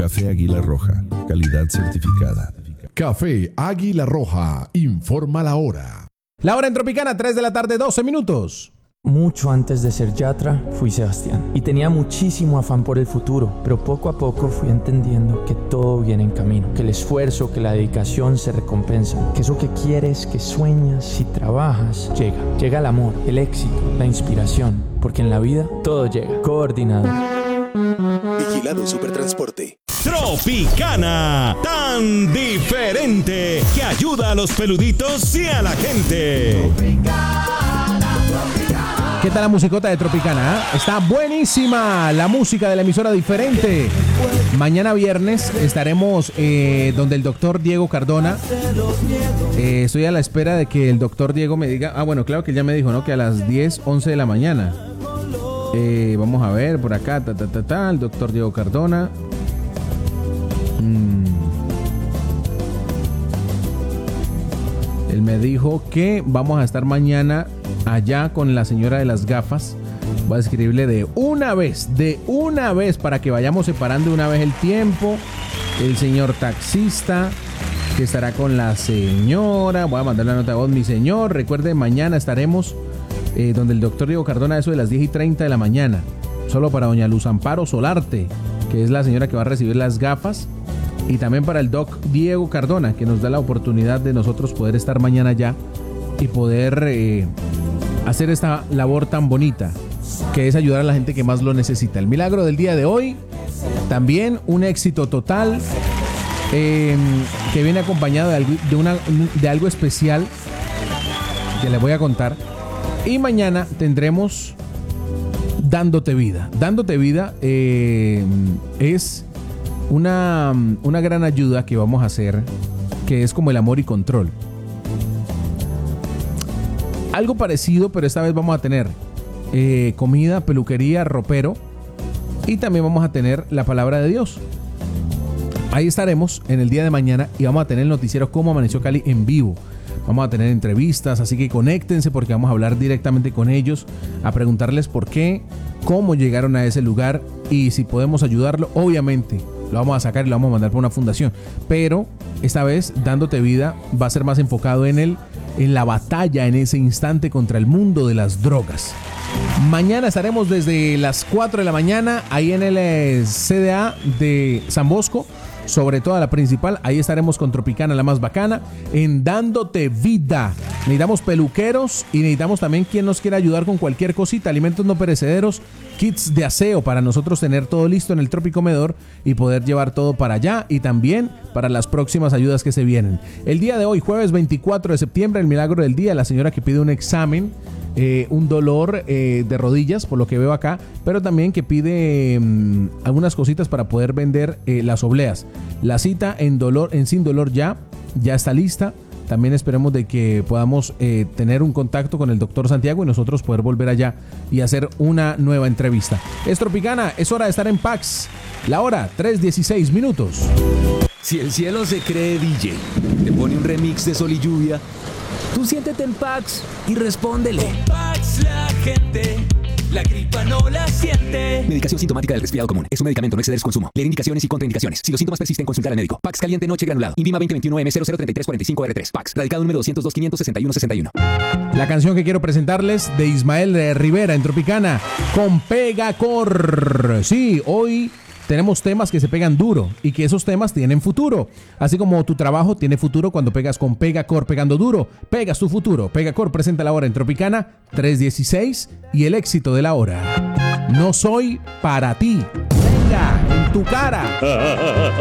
Café Águila Roja, calidad certificada. Café Águila Roja, informa la hora. La hora en Tropicana, 3 de la tarde, 12 minutos. Mucho antes de ser Yatra, fui Sebastián y tenía muchísimo afán por el futuro, pero poco a poco fui entendiendo que todo viene en camino, que el esfuerzo, que la dedicación se recompensan, que eso que quieres, que sueñas, si trabajas, llega el amor, el éxito, la inspiración, porque en la vida todo llega, coordinado. Vigilado Supertransporte. Tropicana, tan diferente que ayuda a los peluditos y a la gente. ¿Qué tal la musicota de Tropicana? Está buenísima la música de la emisora diferente. Mañana viernes estaremos donde el doctor Diego Cardona. Estoy a la espera de que el doctor Diego me diga. Bueno, claro que él ya me dijo, ¿no? Que a las 10, 11 de la mañana. Vamos a ver por acá. El doctor Diego Cardona. Él me dijo que vamos a estar mañana allá con la señora de las gafas. Voy a escribirle de una vez, para que vayamos separando de una vez el tiempo. El señor taxista que estará con la señora. Voy a mandar la nota de voz, mi señor. Recuerde, mañana estaremos donde el doctor Diego Cardona, eso de las 10:30 de la mañana. Solo para doña Luz Amparo Solarte, que es la señora que va a recibir las gafas. Y también para el doc Diego Cardona, que nos da la oportunidad de nosotros poder estar mañana allá y poder hacer esta labor tan bonita, que es ayudar a la gente que más lo necesita. El milagro del día de hoy, también un éxito total, que viene acompañado de algo especial que les voy a contar. Y mañana tendremos Dándote Vida. Dándote Vida es una gran ayuda que vamos a hacer, que es como el amor y control. Algo parecido, pero esta vez vamos a tener comida, peluquería, ropero, y también vamos a tener la palabra de Dios. Ahí estaremos en el día de mañana y vamos a tener el noticiero Cómo Amaneció Cali en vivo. Vamos a tener entrevistas, así que conéctense porque vamos a hablar directamente con ellos, a preguntarles por qué, cómo llegaron a ese lugar y si podemos ayudarlo. Obviamente lo vamos a sacar y lo vamos a mandar por una fundación, pero esta vez Dándote Vida va a ser más enfocado en la batalla en ese instante contra el mundo de las drogas. Mañana estaremos desde las 4 de la mañana ahí en el CDA de San Bosco, sobre todo la principal. Ahí estaremos con Tropicana, la más bacana, en Dándote Vida. Necesitamos peluqueros y necesitamos también quien nos quiera ayudar con cualquier cosita, alimentos no perecederos, kits de aseo para nosotros tener todo listo en el Tropicomedor y poder llevar todo para allá y también para las próximas ayudas que se vienen. El día de hoy, jueves 24 de septiembre, el milagro del día, la señora que pide un examen, un dolor de rodillas, por lo que veo acá, pero también que pide algunas cositas para poder vender las obleas. La cita en Sin Dolor ya está lista. También esperemos de que podamos tener un contacto con el doctor Santiago y nosotros poder volver allá y hacer una nueva entrevista. Es Tropicana, es hora de estar en Pax. La hora, 3:16 minutos. Si el cielo se cree DJ, te pone un remix de Sol y Lluvia, tú siéntete en Pax y respóndele. Con Pax la gente, la gripa no la siente. Medicación sintomática del resfriado común. Es un medicamento, no exceder su consumo. Leer indicaciones y contraindicaciones. Si los síntomas persisten, consultar al médico. Pax caliente noche granulado. INVIMA 2021M003345R3. Pax. Radicado número 202-561-61. La canción que quiero presentarles de Ismael Rivera en Tropicana, con Pegacor. Sí, hoy tenemos temas que se pegan duro y que esos temas tienen futuro. Así como tu trabajo tiene futuro cuando pegas con Pegacor pegando duro. Pegas tu futuro. Pegacor presenta la hora en Tropicana, 3:16 y el éxito de la hora. No soy para ti. Venga, en tu cara.